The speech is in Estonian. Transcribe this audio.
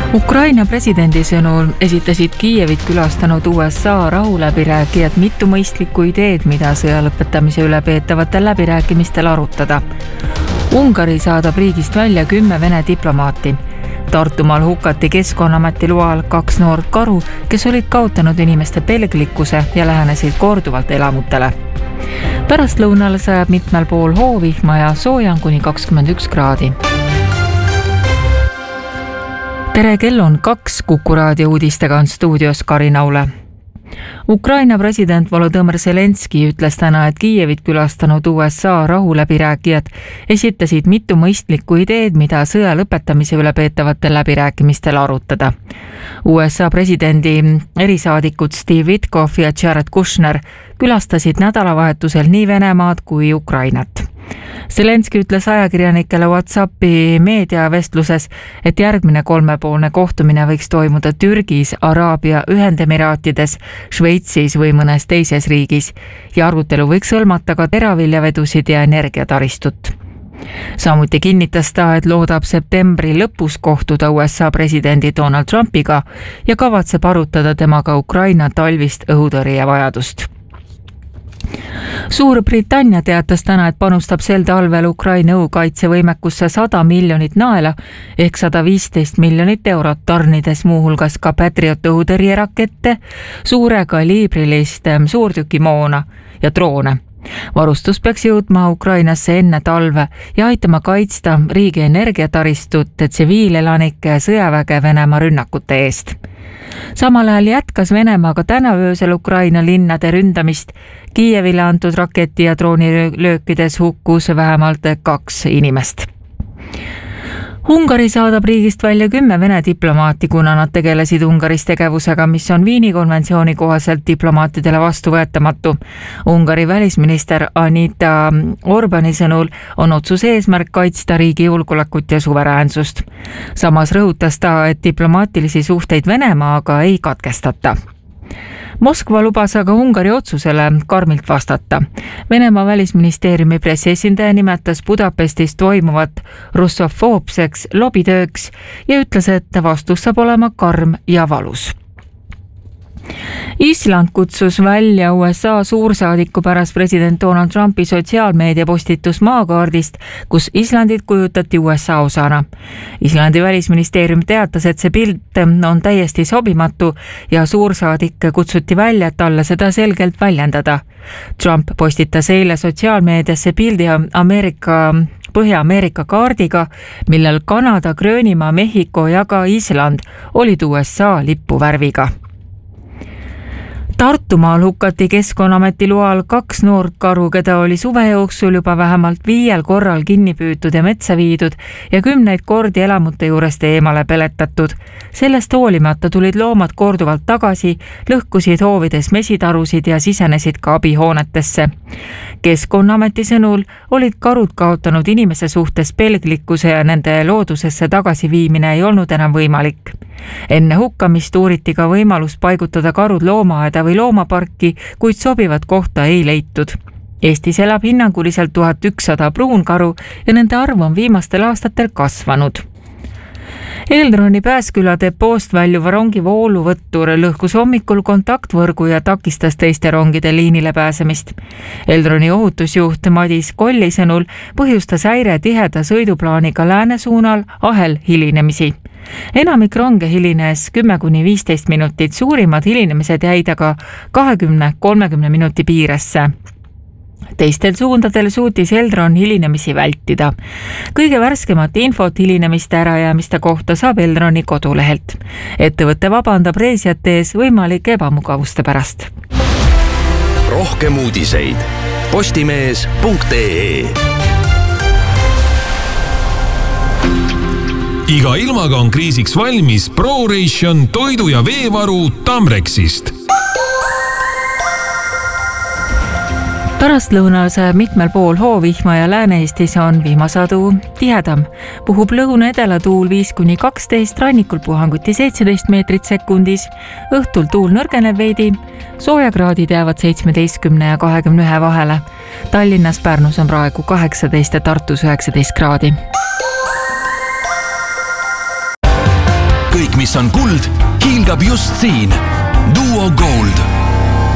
Ukraina presidendi sõnul esitasid Kiievit külastanud USA rahuläbirääkijad mitu mõistlikku ideed, mida sõja lõpetamise üle peetavatel läbirääkimistel arutada. Ungari saadab riigist välja 10 Vene diplomaati. Tartumaal hukati Keskkonnaameti loal 2 noort karu, kes olid kaotanud inimeste pelglikkuse ja lähenesid korduvalt elamutele. Pärastlõunal sajab mitmel pool hoovihma ja sooja on kuni 21 kraadi. Tere, kell on 2, Kuku raadio uudistega on stuudios Karin Aule. Ukraina president Volodõmõr Zelenski ütles täna, et Kiievit külastanud USA rahuläbirääkijad esitasid mitu mõistlikku ideed, mida sõja lõpetamise üle peetavatel läbirääkimistel arutada. USA presidendi erisaadikud Steve Witkoff ja Jared Kushner külastasid nädalavahetusel nii Venemaad kui Ukrainat. Zelenski ütles ajakirjanikele WhatsAppi meediavestluses, et järgmine 3-poolne kohtumine võiks toimuda Türgis, Araabia Ühendemiraatides, Šveitsis või mõnes teises riigis ja arutelu võiks hõlmata ka teraviljavedusid ja energiataristut. Samuti kinnitas ta, et loodab septembri lõpus kohtuda USA presidendi Donald Trumpiga ja kavatseb arutada temaga Ukraina talvist õhutõrjevajadust. Suurbritannia teatas täna, et panustab sel talvel Ukraina õhukaitsevõimekusse 100 miljonit naela ehk 115 miljonit eurot, tarnides muuhulgas ka Patriot õhutõrjerakette, suure kaliibrilist suurtükimoona ja droone. Varustus peaks jõudma Ukrainasse enne talve ja aitama kaitsta riigi energiataristut, tsiviilelanike ja sõjaväge Venemaa rünnakute eest. Samal ajal jätkas Venemaaga täna öösel Ukraina linnade ründamist. Kiievile antud raketi- ja droonilöökides hukkus vähemalt 2 inimest. Ungari saadab riigist välja 10 Vene diplomaati, kuna nad tegelesid Ungaris tegevusega, mis on Viini konventsiooni kohaselt diplomaatidele vastuvõetamatu. Ungari välisminister Anita Orbani sõnul on otsuse eesmärk kaitsta riigi julgeolekut ja suveräänsust. Samas rõhutas ta, et diplomaatilisi suhteid Venemaaga ei katkestata. Moskva lubas aga Ungari otsusele karmilt vastata. Venemaa välisministeeriumi pressiesindaja nimetas Budapestis toimuvat russofoobseks lobitööks ja ütles, et vastus saab olema karm ja valus. Island kutsus välja USA suursaadiku pärast president Donald Trumpi sotsiaalmeedia postitus maakaardist, kus Islandit kujutati USA osana. Islandi välisministeerium teatas, et see pilt on täiesti sobimatu ja suursaadik kutsuti välja, et talle seda selgelt väljendada. Trump postitas eile sotsiaalmeediasse pildi Põhja-Ameerika kaardiga, millel Kanada, Gröönimaa, Mehhiko ja ka Island olid USA lipuvärviga. Tartumaal hukati Keskkonnaameti loal 2 noort karu, keda oli suve jooksul juba vähemalt 5 korral kinni püütud ja metsa viidud ja 10 kordi elamute juurest eemale peletatud. Sellest hoolimata tulid loomad korduvalt tagasi, lõhkusid hoovides mesitarusid ja sisenesid ka abihoonetesse. Keskkonnaameti sõnul olid karud kaotanud inimese suhtes pelglikkuse ja nende loodusesse tagasiviimine ei olnud enam võimalik. Enne hukkamist uuriti ka võimalus paigutada karud loomaaeda või loomaparki, kuid sobivat kohta ei leitud. Eestis elab hinnanguliselt 1100 pruunkaru ja nende arv on viimastel aastatel kasvanud. Eldroni Pääsküla depoost väljuva rongi vooluvõttur lõhkus hommikul kontaktvõrgu ja takistas teiste rongide liinile pääsemist. Eldroni ohutusjuht Madis Kolli sõnul põhjustas häire tiheda sõiduplaaniga lääne suunal ahel hilinemisi. Enamik ronge hilines 10-15 minutit, suurimad hilinemised jäid aga 20-30 minuti piiresse. Teistel suundadel suutis Eldron hilinemisi vältida. Kõige värskemat infot hilinemiste ärajäämiste kohta saab Eldroni kodulehelt. Ettevõte vabandab reisijate ees võimalike ebamugavuste pärast. Rohkem uudiseid postimees.ee. Iga ilmaga on kriisiks valmis ProRation toidu- ja veevaru Tamrexist. Pärastlõunal sajab mitmel pool hoovihma ja Lääne-Eestis on vihmasadu tihedam. Puhub lõuna-edela tuul 5-12, rannikul puhanguti 17 meetrit sekundis. Õhtul tuul nõrgeneb veidi, soojakraadid jäävad 17 ja 21 vahele. Tallinnas, Pärnus on praegu 18 ja Tartus 19 kraadi. kõik, mis on kuld, hiilgab just siin. Duo Gold.